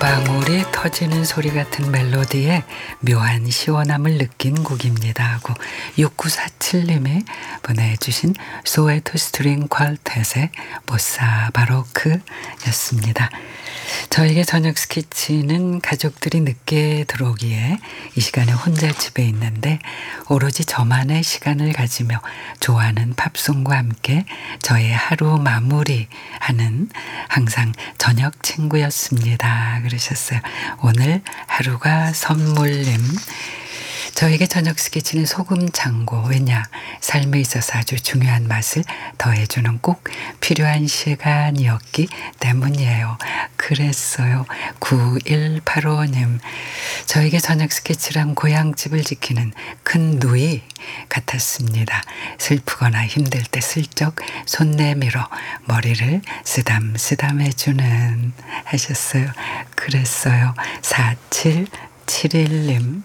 방울이 터지는 소리 같은 멜로디에 묘한 시원함을 느낀 곡입니다 하고 6947님이 보내주신 소웨토 스트링 퀄텟의 보사 바로크였습니다. 저에게 저녁 스케치는 가족들이 늦게 들어오기에 이 시간에 혼자 집에 있는데 오로지 저만의 시간을 가지며 좋아하는 팝송과 함께 저의 하루 마무리하는 항상 저녁 친구였습니다. 그러셨어요. 오늘 하루가 선물님. 저에게 저녁 스케치는 소금 창고. 왜냐? 삶에 있어서 아주 중요한 맛을 더해주는 꼭 필요한 시간이었기 때문이에요. 그랬어요. 9185님. 저에게 저녁 스케치란 고향집을 지키는 큰 누이 같았습니다. 슬프거나 힘들 때 슬쩍 손 내밀어 머리를 쓰담쓰담 해주는 하셨어요. 그랬어요. 4771님.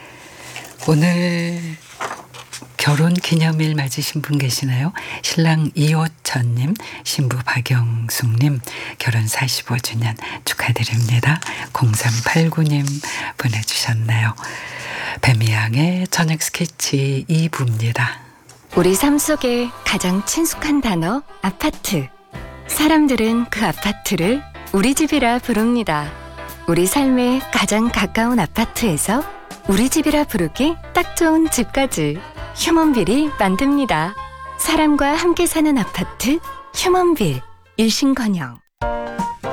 오늘 결혼 기념일 맞으신 분 계시나요? 신랑 이호천님, 신부 박영숙님 결혼 45주년 축하드립니다. 0389님 보내주셨네요. 배미양의 저녁 스케치 2부입니다. 우리 삶 속에 가장 친숙한 단어 아파트. 사람들은 그 아파트를 우리 집이라 부릅니다. 우리 삶에 가장 가까운 아파트에서 우리 집이라 부르기 딱 좋은 집까지 휴먼빌이 만듭니다. 사람과 함께 사는 아파트 휴먼빌. 일신건영.